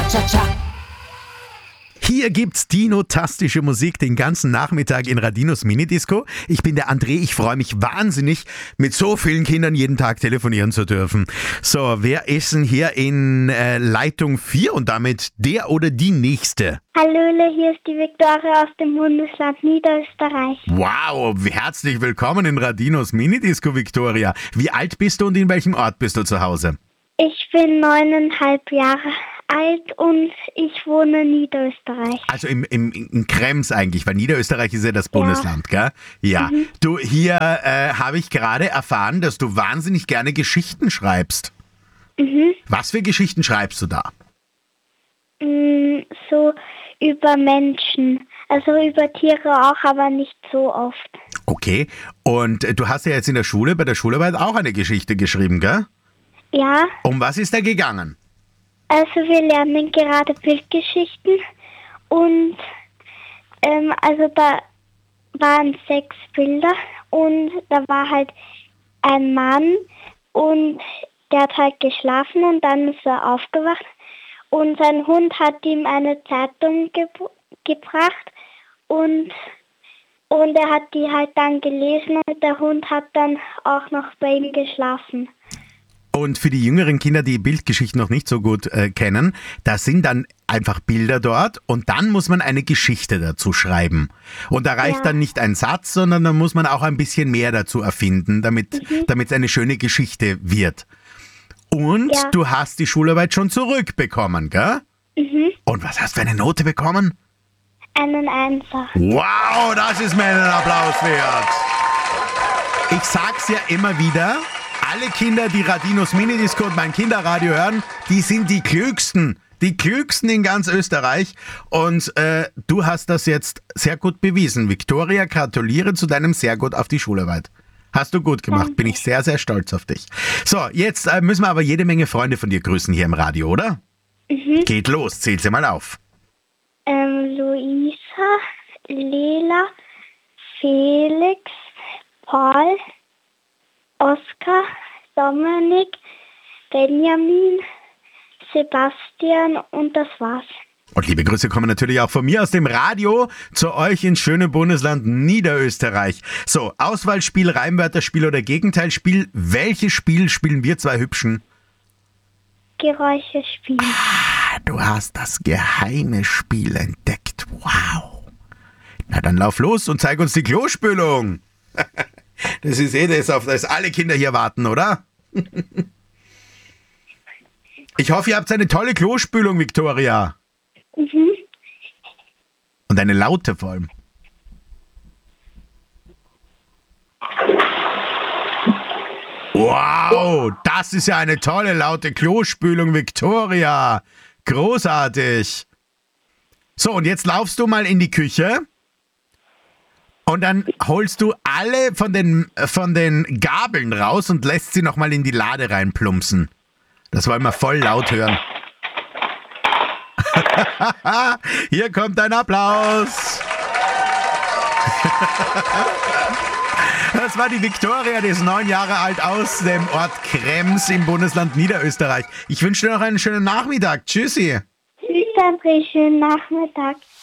Cha-cha-cha. Hier gibt's dinotastische Musik den ganzen Nachmittag in Radinos Minidisco. Ich bin der André, ich freue mich wahnsinnig, mit so vielen Kindern jeden Tag telefonieren zu dürfen. So, wer ist denn hier in Leitung 4 und damit der oder die Nächste? Hallöle, hier ist die Viktoria aus dem Bundesland Niederösterreich. Wow, herzlich willkommen in Radinos Minidisco, Viktoria. Wie alt bist du und in welchem Ort bist du zu Hause? Ich bin 9,5 Jahre alt und ich wohne in Niederösterreich. Also in Krems eigentlich, weil Niederösterreich ist ja das Bundesland, gell? Ja. Du, hier habe ich gerade erfahren, dass du wahnsinnig gerne Geschichten schreibst. Was für Geschichten schreibst du da? So über Menschen, also über Tiere auch, aber nicht so oft. Okay, und du hast ja jetzt in der Schule, bei der Schularbeit auch eine Geschichte geschrieben, gell? Ja. Um was ist da gegangen? Also wir lernen gerade Bildgeschichten und also da waren 6 Bilder und da war halt ein Mann und der hat halt geschlafen und dann ist er aufgewacht und sein Hund hat ihm eine Zeitung gebracht und er hat die halt dann gelesen und der Hund hat dann auch noch bei ihm geschlafen. Und für die jüngeren Kinder, die Bildgeschichten noch nicht so gut kennen, da sind dann einfach Bilder dort und dann muss man eine Geschichte dazu schreiben. Und da reicht dann nicht ein Satz, sondern dann muss man auch ein bisschen mehr dazu erfinden, damit es eine schöne Geschichte wird. Und du hast die Schularbeit schon zurückbekommen, gell? Und was hast du für eine Note bekommen? Einen Einser. Wow, das ist mir einen Applaus wert. Ich sag's ja immer wieder, alle Kinder, die Radinos Minidisco und mein Kinderradio hören, die sind die Klügsten. Die Klügsten in ganz Österreich. Und du hast das jetzt sehr gut bewiesen. Viktoria, gratuliere zu deinem sehr gut auf die Schularbeit. Hast du gut gemacht. Danke. Bin ich sehr, sehr stolz auf dich. So, jetzt müssen wir aber jede Menge Freunde von dir grüßen hier im Radio, oder? Geht los, zähl sie mal auf. Luisa, Lela, Felix, Paul, Oskar, Dominik, Benjamin, Sebastian und das war's. Und liebe Grüße kommen natürlich auch von mir aus dem Radio zu euch ins schöne Bundesland Niederösterreich. So, Auswahlspiel, Reimwörterspiel oder Gegenteilspiel. Welches Spiel spielen wir zwei Hübschen? Geräuschespiel. Du hast das geheime Spiel entdeckt. Wow. Na dann lauf los und zeig uns die Klospülung. Das ist das, auf das alle Kinder hier warten, oder? Ich hoffe, ihr habt eine tolle Klospülung, Viktoria. Und eine laute vor allem. Wow, das ist ja eine tolle, laute Klospülung, Viktoria. Großartig. So, und jetzt laufst du mal in die Küche. Und dann holst du alle von den Gabeln raus und lässt sie nochmal in die Lade reinplumpsen. Das wollen wir voll laut hören. Hier kommt ein Applaus. Das war die Viktoria, die ist 9 Jahre alt aus dem Ort Krems im Bundesland Niederösterreich. Ich wünsche dir noch einen schönen Nachmittag. Tschüssi. Tschüss, André, schönen Nachmittag.